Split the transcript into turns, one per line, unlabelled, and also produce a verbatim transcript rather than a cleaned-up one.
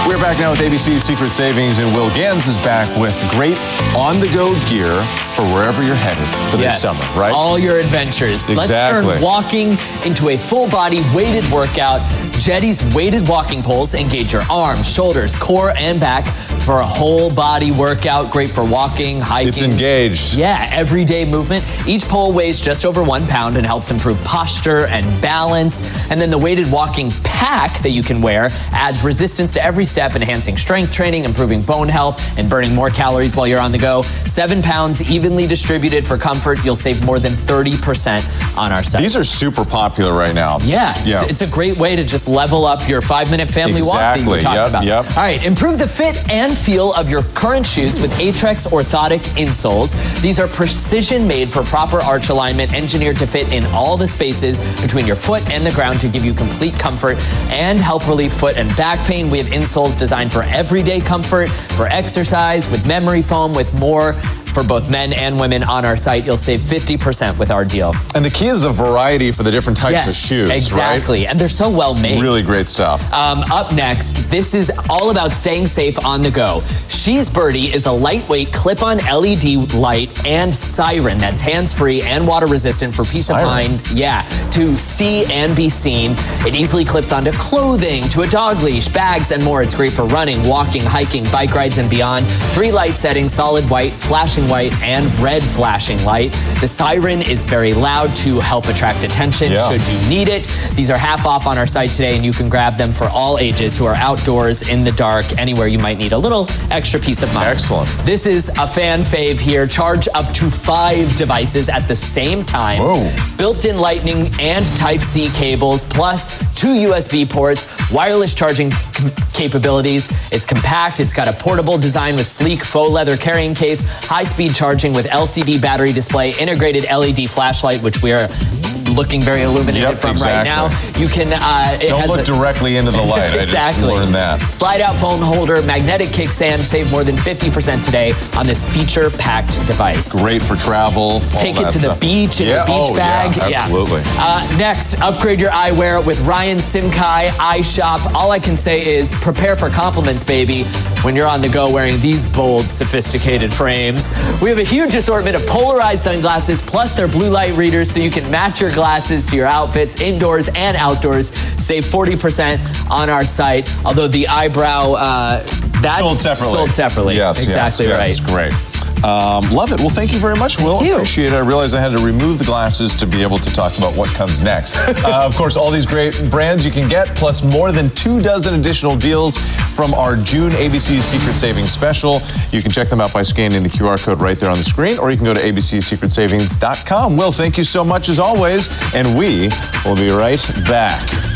We're back now with A B C's Secret Savings, and Will Gans is back with great on-the-go gear for wherever you're headed for
yes.
this summer, right?
All your adventures.
Exactly.
Let's turn walking into a full-body weighted workout. Jetty's weighted walking poles engage your arms, shoulders, core, and back for a whole body workout. Great for walking, hiking.
It's engaged.
Yeah, everyday movement. Each pole weighs just over one pound and helps improve posture and balance. And then the weighted walking pack that you can wear adds resistance to every step, enhancing strength training, improving bone health, and burning more calories while you're on the go. Seven pounds evenly distributed for comfort. You'll save more than thirty percent on our site.
These are super popular right now.
Yeah,
yeah.
It's, it's a great way to just level up your five-minute family
exactly.
walk that you were talking
yep,
about.
Yep.
All right, improve the fit and feel of your current shoes with Atrex orthotic insoles. These are precision-made for proper arch alignment, engineered to fit in all the spaces between your foot and the ground to give you complete comfort and help relieve foot and back pain. We have insoles designed for everyday comfort, for exercise, with memory foam, with more. For both men and women on our site, you'll save fifty percent with our deal.
And the key is the variety for the different types
yes,
of shoes,
exactly.
right?
And they're so well made.
Really great stuff.
Um, up next, this is all about staying safe on the go. She's Birdie is a lightweight clip-on L E D light and siren that's hands-free and water-resistant for peace siren. of mind. Yeah, to see and be seen. It easily clips onto clothing, to a dog leash, bags, and more. It's great for running, walking, hiking, bike rides, and beyond. Three light settings, solid white, flashing white, and red flashing light. The siren is very loud to help attract attention yeah. should you need it. These are half off on our site today, and you can grab them for all ages who are outdoors, in the dark, anywhere you might need a little extra peace of mind.
Excellent.
This is a fan fave here. Charge up to five devices at the same time.
Whoa.
Built-in Lightning and Type-C cables, plus two U S B ports, wireless charging capabilities. It's compact. It's got a portable design with sleek faux leather carrying case, high-speed charging with L C D battery display, integrated L E D flashlight, which we are looking very illuminated
yep,
from
exactly.
right now. You can uh, it
don't
has
look
a,
directly into the light.
exactly.
I just learned that.
Slide out phone holder, magnetic kickstand. Save more than fifty percent today on this feature-packed device.
Great for travel.
Take it to
stuff.
the beach in
yeah.
a beach
oh,
bag.
Yeah, absolutely.
Yeah. Uh, next, upgrade your eyewear with Ryan Simkai iShop. All I can say is prepare for compliments, baby, when you're on the go wearing these bold, sophisticated frames. We have a huge assortment of polarized sunglasses, plus their blue light readers, so you can match your glasses to your outfits, indoors and outdoors. Save forty percent on our site, although the eyebrow, uh, that
sold separately.
Sold separately.
Yes,
exactly
yes,
right.
Yes, great. Um, love it. Well, thank you very much, Will.
Thank you.
Appreciate it. I realized I had to remove the glasses to be able to talk about what comes next. uh, of course, all these great brands you can get, plus more than two dozen additional deals from our June A B C Secret Savings special. You can check them out by scanning the Q R code right there on the screen, or you can go to A B C secret savings dot com. Will, thank you so much as always, and we will be right back.